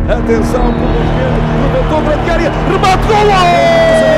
Atenção, por Mosquera, levantou para a área, remate, golo!